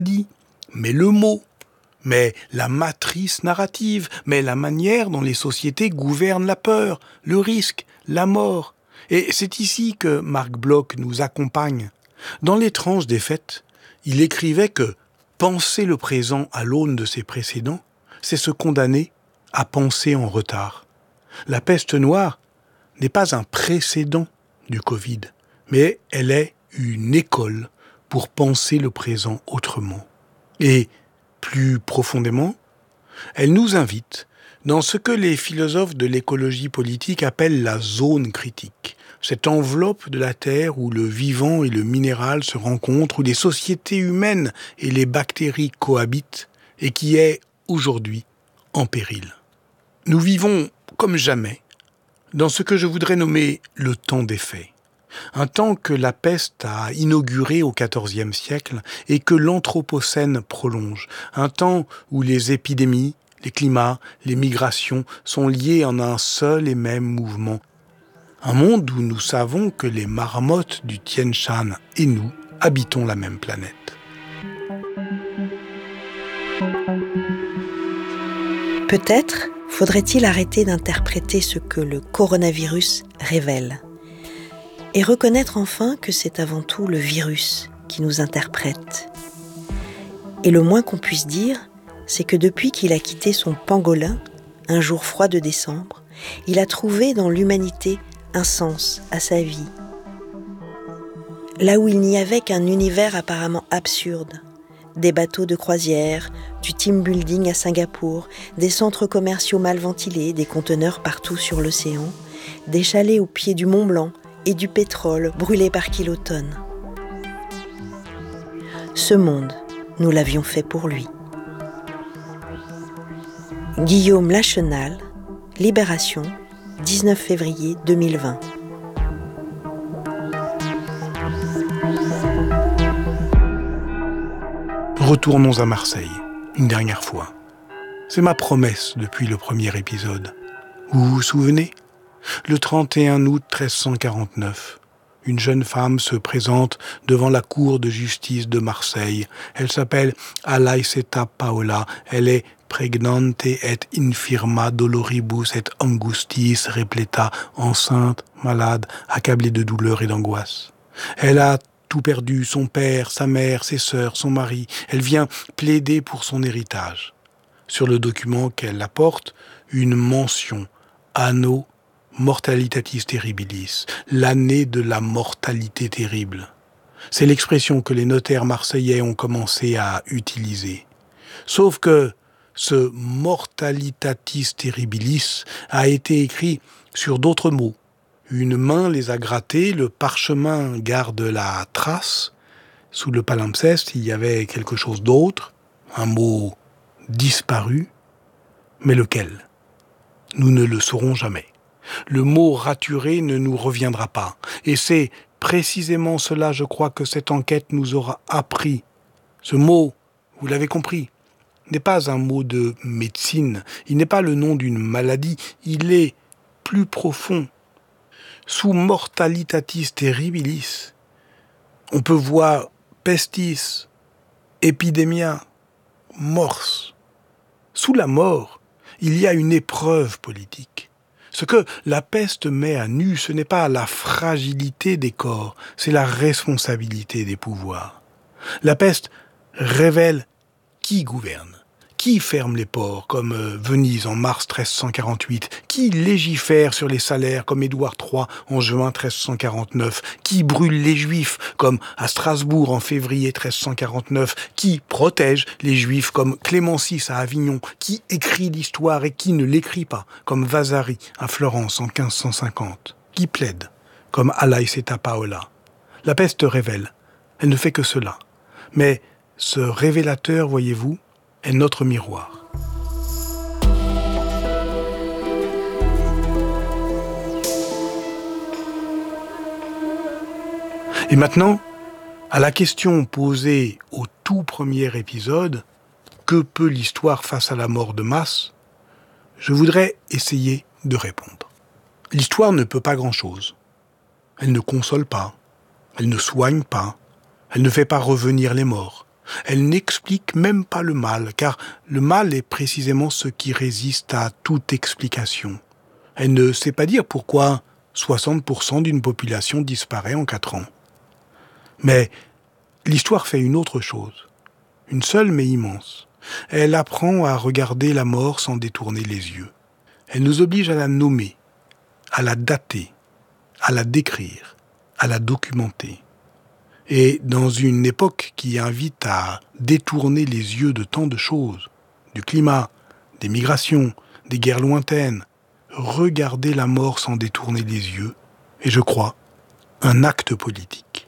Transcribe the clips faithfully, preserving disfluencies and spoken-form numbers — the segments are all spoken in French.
dit, mais le mot, mais la matrice narrative, mais la manière dont les sociétés gouvernent la peur, le risque, la mort. Et c'est ici que Marc Bloch nous accompagne. Dans L'étrange défaite, il écrivait que penser le présent à l'aune de ses précédents, c'est se condamner à penser en retard. La peste noire n'est pas un précédent du Covid, mais elle est une école pour penser le présent autrement. Et plus profondément, elle nous invite dans ce que les philosophes de l'écologie politique appellent la zone critique, cette enveloppe de la Terre où le vivant et le minéral se rencontrent, où les sociétés humaines et les bactéries cohabitent, et qui est aujourd'hui en péril. Nous vivons, comme jamais, dans ce que je voudrais nommer le temps des faits. Un temps que la peste a inauguré au quatorzième siècle et que l'Anthropocène prolonge. Un temps où les épidémies, les climats, les migrations sont liés en un seul et même mouvement. Un monde où nous savons que les marmottes du Tien Shan et nous habitons la même planète. Peut-être faudrait-il arrêter d'interpréter ce que le coronavirus révèle et reconnaître enfin que c'est avant tout le virus qui nous interprète. Et le moins qu'on puisse dire, c'est que depuis qu'il a quitté son pangolin, un jour froid de décembre, il a trouvé dans l'humanité un sens à sa vie. Là où il n'y avait qu'un univers apparemment absurde, des bateaux de croisière, du team building à Singapour, des centres commerciaux mal ventilés, des conteneurs partout sur l'océan, des chalets au pied du Mont Blanc et du pétrole brûlé par kilotonnes. Ce monde, nous l'avions fait pour lui. Guillaume Lachenal, Libération, dix-neuf février deux mille vingt. Retournons à Marseille, une dernière fois. C'est ma promesse depuis le premier épisode. Vous vous souvenez ? Le trente et un août treize cent quarante-neuf, une jeune femme se présente devant la cour de justice de Marseille. Elle s'appelle Alaiceta Paola. Elle est pregnante et infirma doloribus et angustis repleta, enceinte, malade, accablée de douleur et d'angoisse. Elle a tout perdu, son père, sa mère, ses sœurs, son mari. Elle vient plaider pour son héritage. Sur le document qu'elle apporte, une mention, anno mortalitatis terribilis, l'année de la mortalité terrible. C'est l'expression que les notaires marseillais ont commencé à utiliser. Sauf que ce mortalitatis terribilis a été écrit sur d'autres mots. Une main les a grattés, le parchemin garde la trace. Sous le palimpseste, il y avait quelque chose d'autre, un mot disparu, mais lequel ? Nous ne le saurons jamais. Le mot raturé ne nous reviendra pas. Et c'est précisément cela, je crois, que cette enquête nous aura appris. Ce mot, vous l'avez compris, n'est pas un mot de médecine. Il n'est pas le nom d'une maladie. Il est plus profond. Sous mortalitatis terribilis, on peut voir pestis, épidémia, mors. Sous la mort, il y a une épreuve politique. Ce que la peste met à nu, ce n'est pas la fragilité des corps, c'est la responsabilité des pouvoirs. La peste révèle qui gouverne, qui ferme les ports, comme Venise en mars treize cent quarante-huit, qui légifère sur les salaires, comme Édouard trois en juin treize cent quarante-neuf, qui brûle les Juifs, comme à Strasbourg en février treize cent quarante-neuf, qui protège les Juifs, comme Clément six à Avignon, qui écrit l'histoire et qui ne l'écrit pas, comme Vasari à Florence en quinze cent cinquante, qui plaide, comme Alaiceta Paola. La peste révèle, elle ne fait que cela. Mais ce révélateur, voyez-vous, est notre miroir. Et maintenant, à la question posée au tout premier épisode, que peut l'histoire face à la mort de masse, je voudrais essayer de répondre. L'histoire ne peut pas grand-chose. Elle ne console pas, elle ne soigne pas, elle ne fait pas revenir les morts. Elle n'explique même pas le mal, car le mal est précisément ce qui résiste à toute explication. Elle ne sait pas dire pourquoi soixante pour cent d'une population disparaît en quatre ans. Mais l'histoire fait une autre chose, une seule mais immense. Elle apprend à regarder la mort sans détourner les yeux. Elle nous oblige à la nommer, à la dater, à la décrire, à la documenter. Et dans une époque qui invite à détourner les yeux de tant de choses, du climat, des migrations, des guerres lointaines, regarder la mort sans détourner les yeux est, je crois, un acte politique.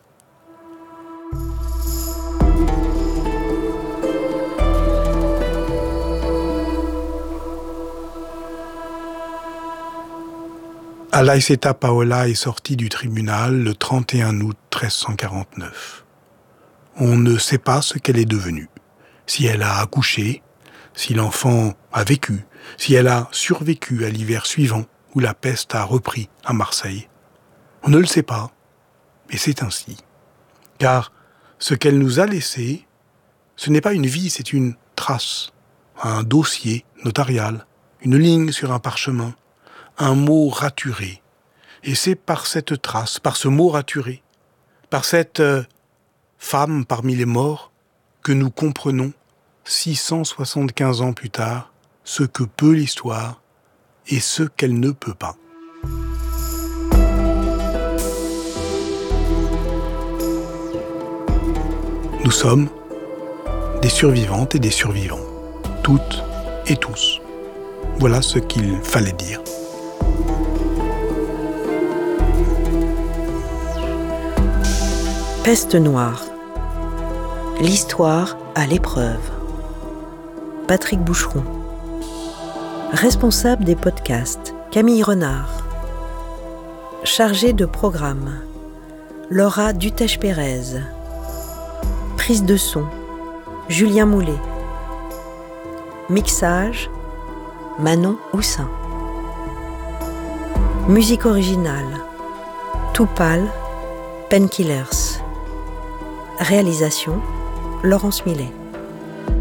Alaïseta Paola est sortie du tribunal le trente et un août mille trois cent quarante-neuf. On ne sait pas ce qu'elle est devenue. Si elle a accouché, si l'enfant a vécu, si elle a survécu à l'hiver suivant où la peste a repris à Marseille. On ne le sait pas, mais c'est ainsi. Car ce qu'elle nous a laissé, ce n'est pas une vie, c'est une trace, un dossier notarial, une ligne sur un parchemin, un mot raturé. Et c'est par cette trace, par ce mot raturé, par cette euh, femme parmi les morts, que nous comprenons, six cent soixante-quinze ans plus tard, ce que peut l'histoire et ce qu'elle ne peut pas. Nous sommes des survivantes et des survivants, toutes et tous. Voilà ce qu'il fallait dire. Peste noire. L'histoire à l'épreuve. Patrick Boucheron. Responsable des podcasts, Camille Renard. Chargée de programme, Laura Dutèche-Pérez. Prise de son, Julien Moulet. Mixage, Manon Houssin. Musique originale, Toupal, Painkillers. Réalisation, Laurence Millet.